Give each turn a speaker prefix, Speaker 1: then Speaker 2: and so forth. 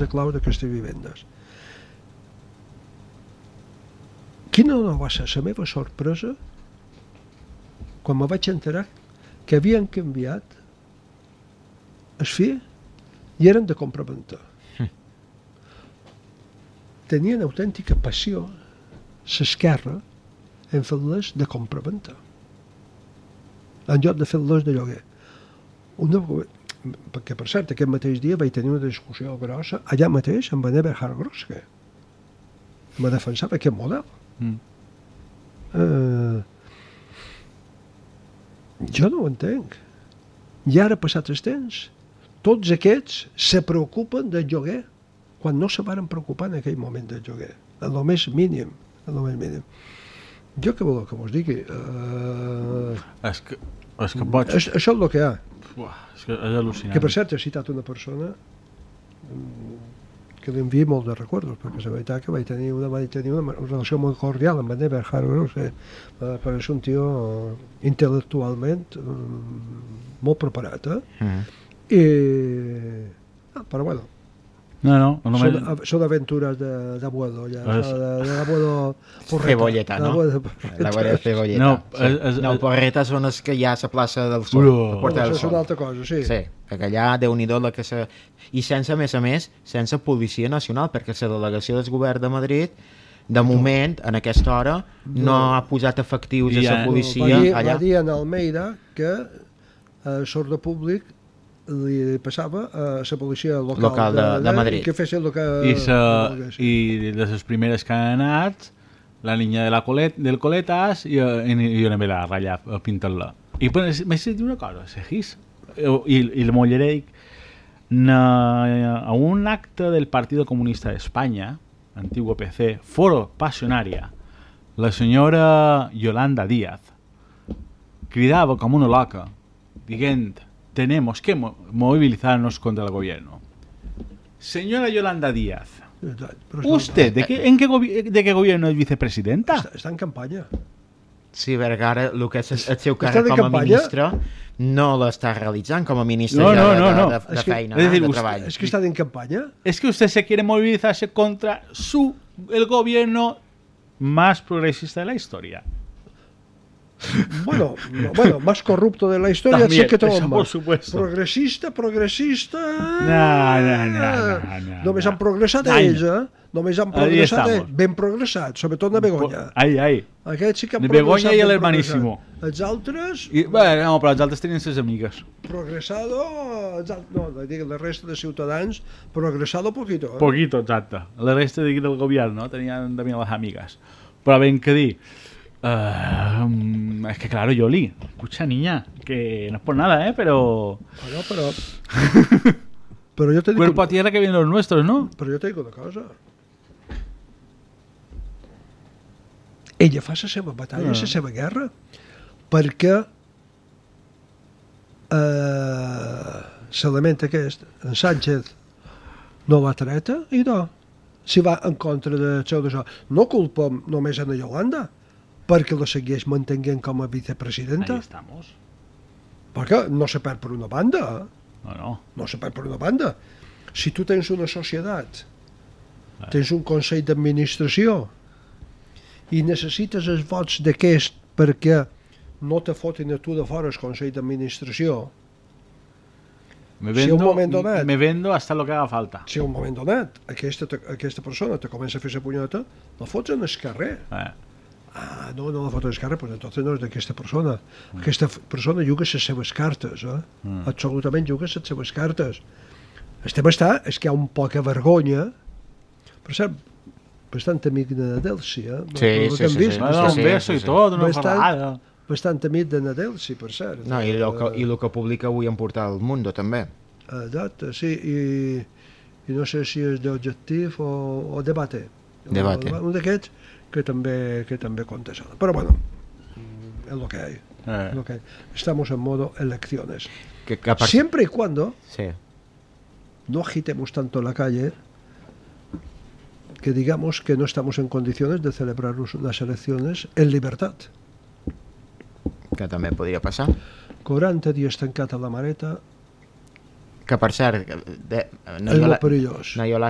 Speaker 1: de clau d'aquestes vivendes. Quina no va ser la meva sorpresa quan me vaig enterar que havien canviat el fi i eren de compra-venta. Tenien autèntica passió l'esquerra en fer-les de compra-venta en lloc de fer-les de lloguer. Perquè, per cert, aquest mateix dia vaig tenir una discussió grossa allà mateix amb en Eberhard Groske. Me defensava aquest model. Jo no ho entenc. I ara, passat el temps, tots aquests se preocupen del lloguer quan no se varen preocupar en aquell moment del lloguer. En el més mínim. Jo què voleu que vos digui?
Speaker 2: És que pots...
Speaker 1: Això és el que hi ha.
Speaker 2: És que és al·lucinant.
Speaker 1: Que, per cert, he citat una persona que li envia molt de records, perquè és veritat que vaig tenir una relació molt cordial amb en Eberhard Grosse, perquè és un tio intel·lectualment molt preparat, però bueno, són aventures d'abuelo, d'abuelo
Speaker 3: Cebolleta, no? L'abuelo Cebolleta. No, Porreta són els que hi ha a la plaça del Sol, a Porta del Sol.
Speaker 1: Això és una altra cosa, sí.
Speaker 3: Sí, perquè allà, Déu-n'hi-do, i sense, a més, sense policia nacional, perquè la delegació del govern de Madrid, de moment, en aquesta hora, no ha posat efectius a la policia allà.
Speaker 1: Va dir en Almeida que l'ordre públic li passava a la policia local
Speaker 3: de Madrid.
Speaker 1: Que fes el que...
Speaker 2: I de les primeres que han anat, la línia del Coletas i una vela ratlla a pintar-la. I m'he dit una cosa, seguís, i el mollerei, a un acte del Partido Comunista de España, antiguo PC, foro pasionaria, la senyora Yolanda Díaz cridava com una loca, dient: tenemos que movilizarnos contra el gobierno. Señora Yolanda Díaz, ¿usted de qué gobierno es vicepresidenta?
Speaker 1: Està en campanya.
Speaker 3: Sí, perquè ara el que és el seu càrrec com a ministre no l'està realitzant com a ministre de feina, de treball.
Speaker 1: És que està en campanya.
Speaker 2: Es que usted se quiere movilizarse contra el gobierno más progresista de la historia.
Speaker 1: Bueno, más corrupto de la historia.
Speaker 2: También,
Speaker 1: sí que trobo
Speaker 2: por supuesto.
Speaker 1: Progressista.
Speaker 2: No.
Speaker 1: Només han progressat ells, Només han progressat ells. Ben progressat, sobretot de Begoña.
Speaker 2: Ahí.
Speaker 1: Aquests sí que han
Speaker 2: de
Speaker 1: progressat.
Speaker 2: Begoña i l'hermaníssimo.
Speaker 1: Els altres...
Speaker 2: No, però els altres tenien ses amigues.
Speaker 1: Progressado... No, dic, la resta de ciutadans, progressado poquito.
Speaker 2: Poquito, exacte. La resta del govern tenien també les amigues. Però ben que dir... es que claro, Yoli, escucha niña, que no es por nada, pero...
Speaker 1: Bueno, pero yo te digo...
Speaker 2: Cuerpo a tierra que vienen los nuestros, ¿no?
Speaker 1: Pero yo te digo una cosa. Ella fa la seva batalla, la seva guerra, perquè l'element aquest, en Sánchez, no l'ha treta, i no. Si va en contra de això. No culpem només a Yolanda, perquè la segueix mantenint com a vicepresidenta.
Speaker 2: Ahí estamos.
Speaker 1: Perquè no se perd per una banda.
Speaker 2: No
Speaker 1: se perd per una banda. Si tu tens una societat, tens un consell d'administració i necessites els vots d'aquest perquè no te fotin a tu de fora el consell d'administració,
Speaker 2: me vendo hasta lo que haga falta.
Speaker 1: Si a un moment donat aquesta persona te comença a fer la punyeta, la fots en el carrer. No la foto d'esquerra, pues entonces no és d'aquesta persona. Aquesta persona juga les seves cartes, absolutament juga les seves cartes. El tema és que hi ha un poca vergonya, per cert, bastant amic de Nadelsi,
Speaker 3: Sí.
Speaker 2: Un beso i tot, una ferrada.
Speaker 1: Bastant amic de Nadelsi, per cert.
Speaker 3: No, i el que publica avui en Portal del Mundo, també.
Speaker 1: Exacte, sí, i no sé si és d'Objectiu o Debate. Un d'aquests que també compta això. Però bueno, es lo que hay. Estamos en modo elecciones. Siempre y cuando no agitemos tanto la calle que digamos que no estamos en condiciones de celebrar unas elecciones en libertad.
Speaker 3: Que també podria passar.
Speaker 1: 40 dies tancat a la Mareta.
Speaker 3: Que per cert...
Speaker 1: És molt perillós.